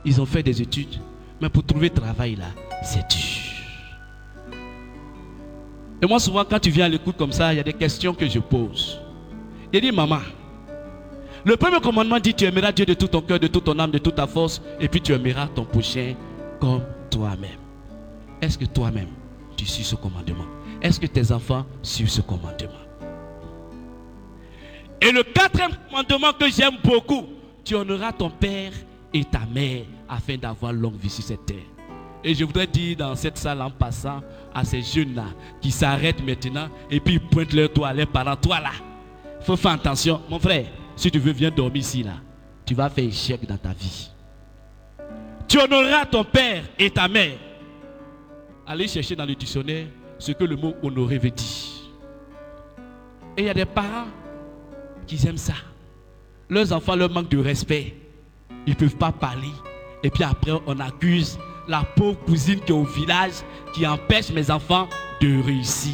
ils ont fait des études, mais pour trouver travail là, c'est dur. Et moi souvent quand tu viens à l'écoute comme ça, il y a des questions que je pose. Je dis maman, le premier commandement dit tu aimeras Dieu de tout ton cœur, de toute ton âme, de toute ta force, et puis tu aimeras ton prochain comme toi-même. Est-ce que toi-même tu suis ce commandement? Est-ce que tes enfants suivent ce commandement? Et le quatrième commandement que j'aime beaucoup, tu honoreras ton père et ta mère afin d'avoir longue vie sur cette terre. Et je voudrais dire dans cette salle en passant à ces jeunes-là qui s'arrêtent maintenant et puis ils pointent leur doigt à leurs parents. Toi là, il faut faire attention. Mon frère, si tu veux, viens dormir ici là. Tu vas faire échec dans ta vie. Tu honoreras ton père et ta mère. Allez chercher dans le dictionnaire ce que le mot honorer veut dire. Et il y a des parents qui aiment ça. Leurs enfants leur manquent de respect. Ils ne peuvent pas parler. Et puis après, on accuse la pauvre cousine qui est au village qui empêche mes enfants de réussir.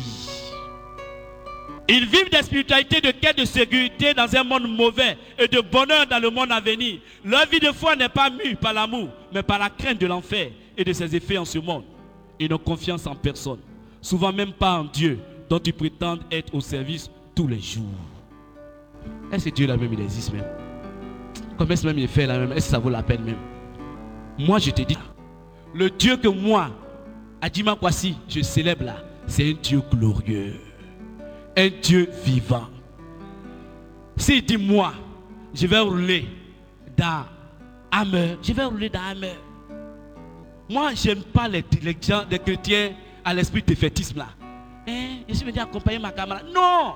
Ils vivent des spiritualités de quête de sécurité dans un monde mauvais et de bonheur dans le monde à venir. Leur vie de foi n'est pas mue par l'amour, mais par la crainte de l'enfer et de ses effets en ce monde. Ils n'ont confiance en personne, souvent même pas en Dieu, dont ils prétendent être au service tous les jours. Est-ce que Dieu là même il existe même? Comment est-ce même il fait là même? Est-ce que ça vaut la peine même? Moi je te dis, le Dieu que moi, Adjima Kwasi, je célèbre là, c'est un Dieu glorieux. Un Dieu vivant. S'il dit moi, je vais rouler dans Hammer, je vais rouler dans Hammer. Moi, je n'aime pas les chrétiens à l'esprit défaitisme là. Je suis venu accompagner ma camarade. Non!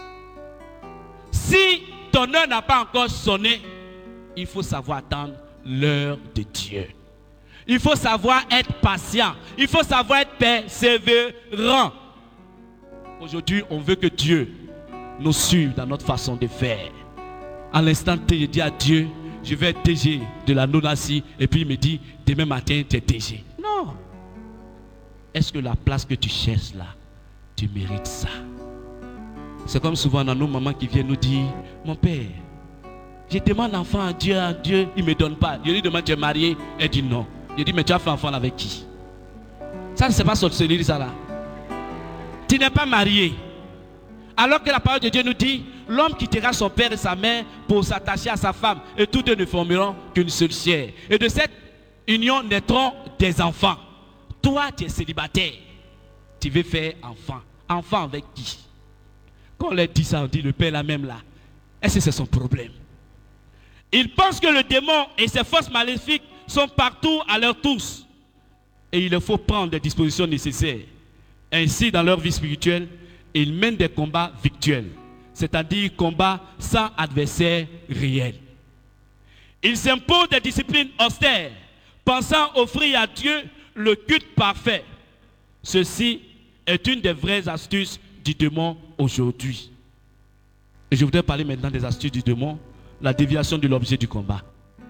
Si ton heure n'a pas encore sonné, il faut savoir attendre l'heure de Dieu. Il faut savoir être patient. Il faut savoir être persévérant. Aujourd'hui, on veut que Dieu nous suive dans notre façon de faire. À l'instant T, je dis à Dieu, je vais être DG de la Nonassi. Et puis il me dit, demain matin, tu es DG. Non. Est-ce que la place que tu cherches là, tu mérites ça? C'est comme souvent dans nos mamans qui viennent nous dire, mon père, je demande l'enfant à Dieu, il ne me donne pas. Je lui demande, tu es marié? Elle dit non. Je dis, mais tu as fait enfant avec qui? Ça, c'est pas sorcellerie ça là. Tu n'es pas marié. Alors que la parole de Dieu nous dit, l'homme quittera son père et sa mère pour s'attacher à sa femme, et tous deux ne formeront qu'une seule chair. Et de cette union naîtront des enfants. Toi, tu es célibataire. Tu veux faire enfant. Enfant avec qui? Quand on leur dit ça, on dit le père là même là. Est-ce que c'est son problème? Ils pensent que le démon et ses forces maléfiques sont partout à leur tous. Et il leur faut prendre les dispositions nécessaires. Ainsi, dans leur vie spirituelle, ils mènent des combats virtuels, c'est-à-dire combats sans adversaire réel. Ils s'imposent des disciplines austères, pensant offrir à Dieu le culte parfait. Ceci est une des vraies astuces du démon aujourd'hui. Et je voudrais parler maintenant des astuces du démon, la déviation de l'objet du combat.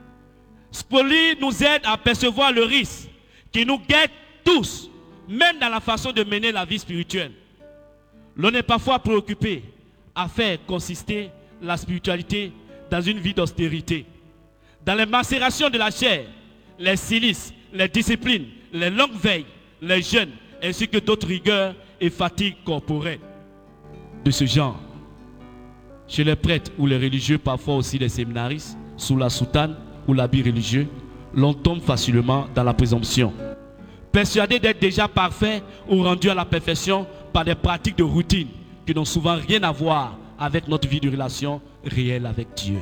Spoli nous aide à percevoir le risque qui nous guette tous, même dans la façon de mener la vie spirituelle. L'on est parfois préoccupé à faire consister la spiritualité dans une vie d'austérité. Dans les macérations de la chair, les silices, les disciplines, les longues veilles, les jeûnes, ainsi que d'autres rigueurs et fatigues corporelles de ce genre. Chez les prêtres ou les religieux, parfois aussi les séminaristes, sous la soutane ou l'habit religieux, l'on tombe facilement dans la présomption. Persuadé d'être déjà parfait ou rendu à la perfection par des pratiques de routine qui n'ont souvent rien à voir avec notre vie de relation réelle avec Dieu.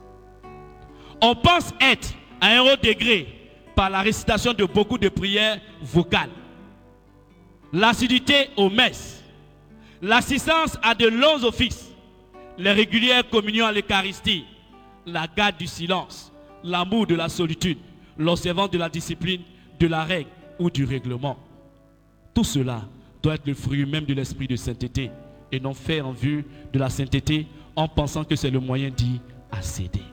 On pense être à un haut degré par la récitation de beaucoup de prières vocales, l'assiduité aux messes, l'assistance à de longs offices, les régulières communions à l'Eucharistie, la garde du silence, l'amour de la solitude, l'observance de la discipline, de la règle ou du règlement. Tout cela doit être le fruit même de l'esprit de sainteté et non fait en vue de la sainteté en pensant que c'est le moyen d'y accéder.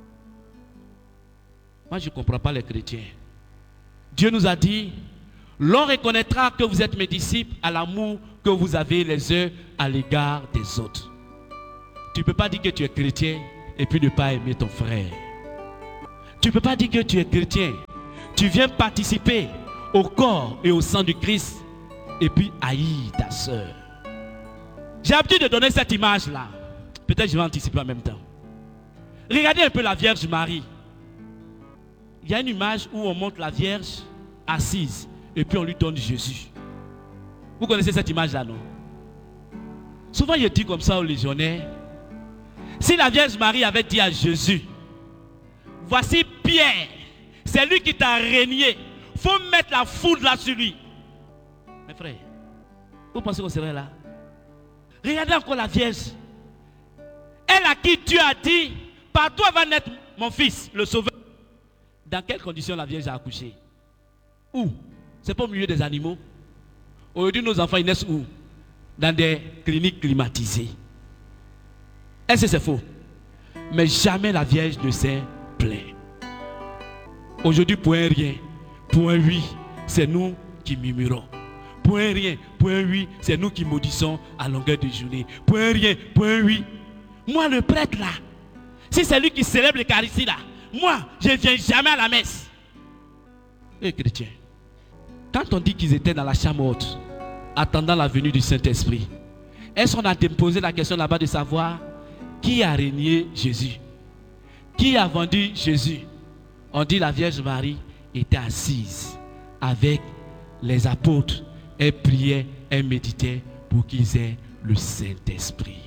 Moi, je ne comprends pas les chrétiens. Dieu nous a dit, l'on reconnaîtra que vous êtes mes disciples à l'amour que vous avez les uns à l'égard des autres. Tu ne peux pas dire que tu es chrétien et puis ne pas aimer ton frère. Tu ne peux pas dire que tu es chrétien Tu viens participer au corps et au sang du Christ et puis haïr ta soeur. J'ai l'habitude de donner cette image-là. Peut-être je vais anticiper en même temps. Regardez un peu la Vierge Marie. Il y a une image où on montre la Vierge assise et puis on lui donne Jésus. Vous connaissez cette image-là, non? Souvent, il dit comme ça aux légionnaires. Si la Vierge Marie avait dit à Jésus, voici Pierre, c'est lui qui t'a régné. Il faut mettre la foudre là sur lui. Mes frères, vous pensez qu'on serait là? Regardez encore la Vierge. Elle à qui Dieu a dit, par toi va naître mon fils, le sauveur. Dans quelles conditions la Vierge a accouché? Où? C'est pas au milieu des animaux. Aujourd'hui, nos enfants, ils naissent où? Dans des cliniques climatisées. Est-ce que c'est faux? Mais jamais la Vierge ne s'est plainte. Aujourd'hui, pour un rien, pour un oui, c'est nous qui murmurons. Pour un rien, pour un oui, c'est nous qui maudissons à longueur de journée. Pour un rien, pour un oui. Moi, le prêtre là, si c'est lui qui célèbre l'Eucharistie là, moi, je ne viens jamais à la messe. Les chrétiens, quand on dit qu'ils étaient dans la chambre haute, attendant la venue du Saint-Esprit, est-ce qu'on a posé la question là-bas de savoir qui a régné Jésus? Qui a vendu Jésus? On dit la Vierge Marie était assise avec les apôtres. Elle priait, elle méditait pour qu'ils aient le Saint-Esprit.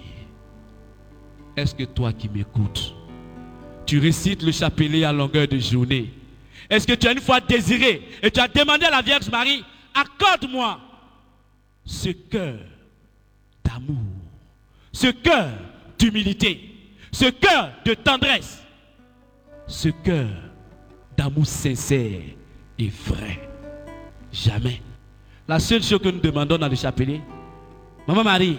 Est-ce que toi qui m'écoutes, tu récites le chapelet à longueur de journée? Est-ce que tu as une fois désiré et tu as demandé à la Vierge Marie, accorde-moi ce cœur d'amour, ce cœur d'humilité, ce cœur de tendresse, ce cœur d'amour sincère et vrai? Jamais. La seule chose que nous demandons dans le chapelet, Maman Marie,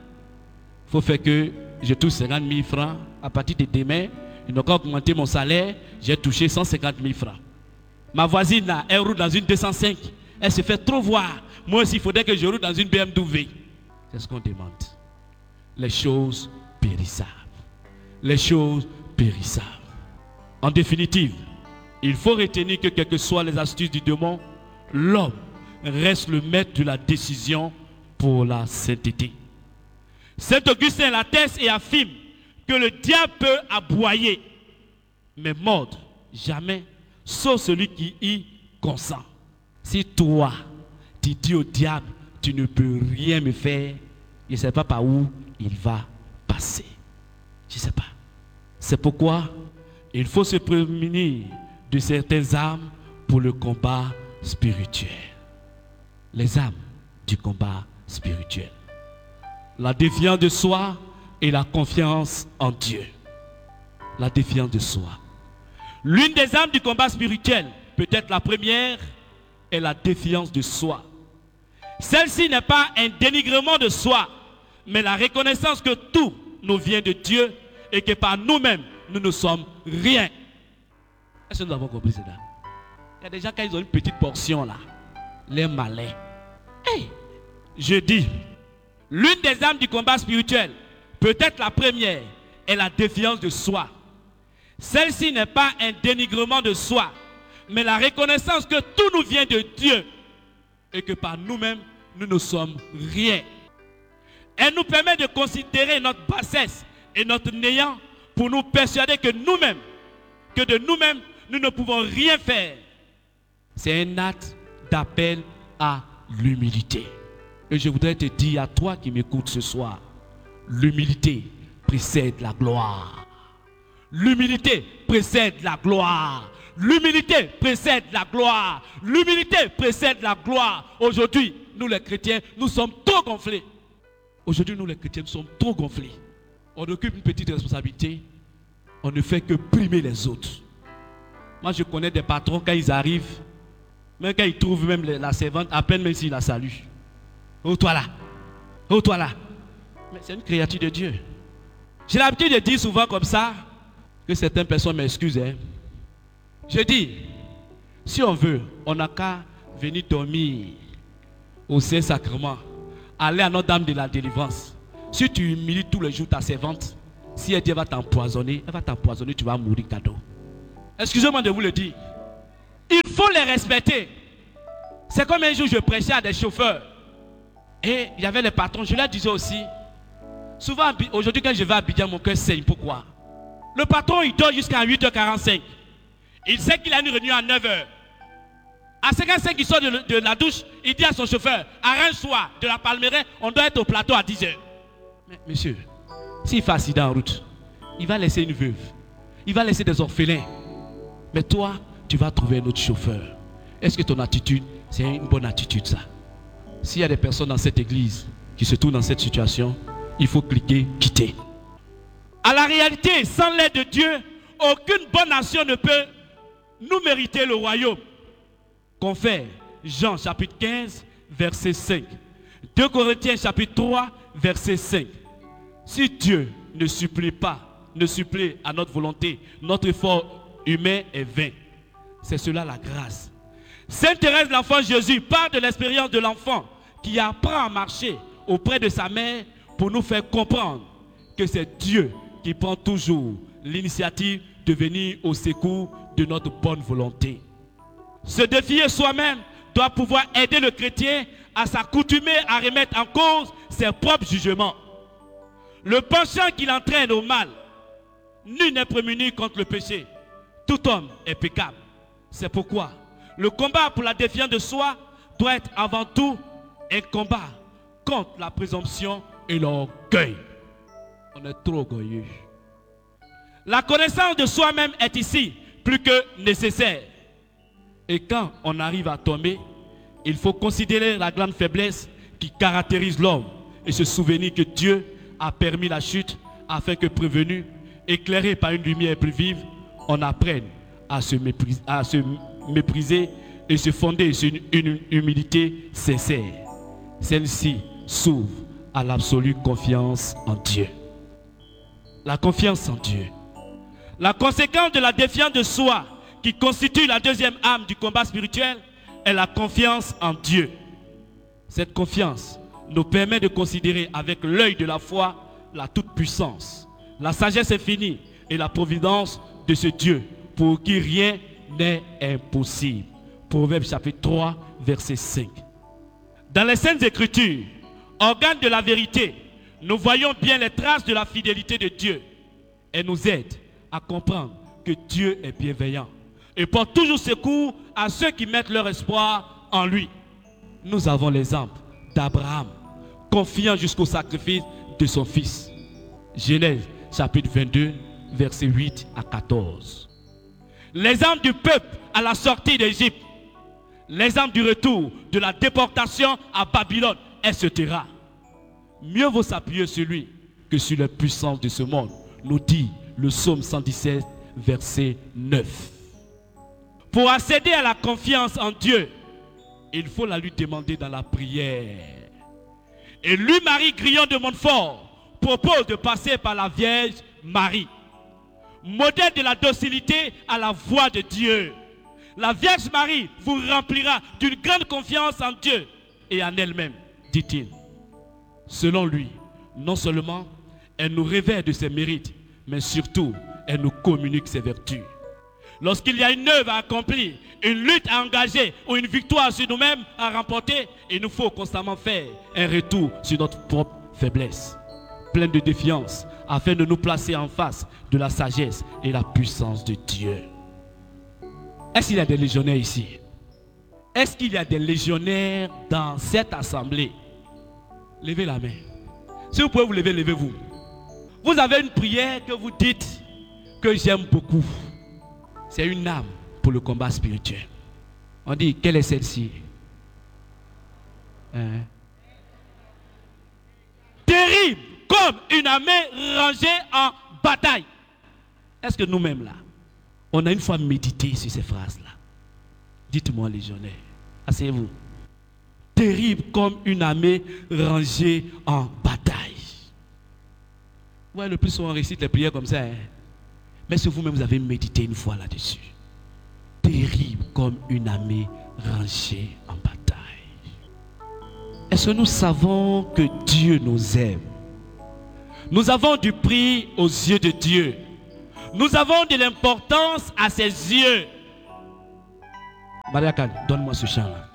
il faut faire que je touche 50 000 francs. À partir de demain, ils n'ont qu'à augmenter mon salaire, j'ai touché 150 000 francs. Ma voisine, là, elle roule dans une 205. Elle se fait trop voir. Moi aussi, il faudrait que je roule dans une BMW. C'est ce qu'on demande. Les choses périssables. Les choses périssables. En définitive, il faut retenir que quelles que soient les astuces du démon, l'homme reste le maître de la décision pour la sainteté. Saint Augustin l'atteste et affirme que le diable peut aboyer, mais mordre jamais, sauf celui qui y consent. Si toi, tu dis au diable, tu ne peux rien me faire, je ne sais pas par où il va passer. Je ne sais pas. C'est pourquoi il faut se prémunir de certaines armes pour le combat spirituel. Les armes du combat spirituel. La défiance de soi et la confiance en Dieu. La défiance de soi. L'une des armes du combat spirituel, peut-être la première, est la défiance de soi. Celle-ci n'est pas un dénigrement de soi, mais la reconnaissance que tout nous vient de Dieu et que par nous-mêmes, nous ne sommes rien. Est-ce que nous avons compris cela? Il y a des gens, quand ils ont une petite portion là, les malins. Hey, je dis, l'une des armes du combat spirituel, peut-être la première, est la défiance de soi. Celle-ci n'est pas un dénigrement de soi, mais la reconnaissance que tout nous vient de Dieu et que par nous-mêmes, nous ne sommes rien. Elle nous permet de considérer notre bassesse et notre néant pour nous persuader que nous-mêmes, que de nous-mêmes, nous ne pouvons rien faire. C'est un acte d'appel à l'humilité. Et je voudrais te dire à toi qui m'écoutes ce soir, l'humilité précède la gloire. L'humilité précède la gloire. L'humilité précède la gloire. L'humilité précède la gloire. Aujourd'hui, nous les chrétiens, nous sommes trop gonflés. Aujourd'hui, nous les chrétiens, nous sommes trop gonflés. On occupe une petite responsabilité. On ne fait que primer les autres. Moi, je connais des patrons, quand ils arrivent, même quand ils trouvent même la servante, à peine même s'ils la saluent. Oh, toi là. Oh, toi là. Mais c'est une créature de Dieu. J'ai l'habitude de dire souvent comme ça, que certaines personnes m'excusent. Je dis, si on veut, on n'a qu'à venir dormir au Saint-Sacrement, aller à Notre-Dame de la Délivrance. Si tu humilies tous les jours ta servante, si elle dit elle va t'empoisonner, tu vas mourir cadeau. Excusez-moi de vous le dire. Il faut les respecter. C'est comme un jour je prêchais à des chauffeurs. Et il y avait les patrons, je leur disais aussi. Souvent, aujourd'hui quand je vais à Abidjan, mon cœur saigne. Pourquoi? Le patron, il dort jusqu'à 8h45. Il sait qu'il a une réunion à 9h. À 55, il sort de la douche, il dit à son chauffeur, arrange-toi de la Palmeraie, on doit être au plateau à 10h. Mais monsieur, s'il fait accident en route, il va laisser une veuve, il va laisser des orphelins. Mais toi, tu vas trouver un autre chauffeur. Est-ce que ton attitude, c'est une bonne attitude ça? S'il y a des personnes dans cette église qui se trouvent dans cette situation, il faut cliquer, quitter. À la réalité, sans l'aide de Dieu, aucune bonne nation ne peut nous mériter le royaume. Confère Jean chapitre 15, verset 5. 2 Corinthiens chapitre 3, verset 5. Si Dieu ne supplie à notre volonté, notre effort humain est vain. C'est cela la grâce. Sainte Thérèse, l'enfant Jésus, parle de l'expérience de l'enfant qui apprend à marcher auprès de sa mère pour nous faire comprendre que c'est Dieu qui prend toujours l'initiative de venir au secours de notre bonne volonté. Se défier soi-même doit pouvoir aider le chrétien à s'accoutumer à remettre en cause ses propres jugements. Le penchant qui l'entraîne au mal, nul n'est prémuni contre le péché. Tout homme est péchable. C'est pourquoi le combat pour la défiance de soi doit être avant tout un combat contre la présomption et l'orgueil. On est trop orgueilleux. La connaissance de soi-même est ici plus que nécessaire. Et quand on arrive à tomber, il faut considérer la grande faiblesse qui caractérise l'homme et se souvenir que Dieu a permis la chute afin que prévenu, éclairé par une lumière plus vive, on apprenne à se mépriser et se fonder sur une humilité sincère. Celle-ci s'ouvre à l'absolue confiance en Dieu. La confiance en Dieu. La conséquence de la défiance de soi qui constitue la deuxième âme du combat spirituel est la confiance en Dieu. Cette confiance nous permet de considérer avec l'œil de la foi la toute-puissance, la sagesse infinie et la providence de ce Dieu pour qui rien n'est impossible. Proverbe chapitre 3, verset 5. Dans les Saintes Écritures, organe de la vérité, nous voyons bien les traces de la fidélité de Dieu. Elle nous aide à comprendre que Dieu est bienveillant et porte toujours secours à ceux qui mettent leur espoir en lui. Nous avons l'exemple d'Abraham, confiant jusqu'au sacrifice de son fils. Genèse chapitre 22, versets 8 à 14. L'exemple du peuple à la sortie d'Égypte. L'exemple du retour de la déportation à Babylone, etc. Mieux vaut s'appuyer sur lui que sur la puissance de ce monde, nous dit le psaume 117, verset 9. Pour accéder à la confiance en Dieu, il faut la lui demander dans la prière. Et lui, Marie Grillon de Montfort, propose de passer par la Vierge Marie, modèle de la docilité à la voix de Dieu. La Vierge Marie vous remplira d'une grande confiance en Dieu et en elle-même, dit-il. Selon lui, non seulement elle nous révèle de ses mérites, mais surtout, elle nous communique ses vertus. Lorsqu'il y a une œuvre à accomplir, une lutte à engager ou une victoire sur nous-mêmes à remporter, il nous faut constamment faire un retour sur notre propre faiblesse, pleine de défiance, afin de nous placer en face de la sagesse et la puissance de Dieu. Est-ce qu'il y a des légionnaires ici? Est-ce qu'il y a des légionnaires dans cette assemblée? Levez la main. Si vous pouvez vous lever, levez-vous. Vous avez une prière que vous dites que j'aime beaucoup. C'est une âme pour le combat spirituel. On dit, quelle est celle-ci? Terrible comme une armée rangée en bataille. Est-ce que nous-mêmes là, on a une fois médité sur ces phrases-là? Dites-moi, légionnaire. Asseyez-vous. Terrible comme une armée rangée en bataille. Ouais, le plus souvent on récite les prières comme ça. Mais si vous-même vous avez médité une fois là-dessus. Terrible comme une armée rangée en bataille. Est-ce que nous savons que Dieu nous aime? Nous avons du prix aux yeux de Dieu. Nous avons de l'importance à ses yeux. Maria Kane, donne-moi ce chant-là.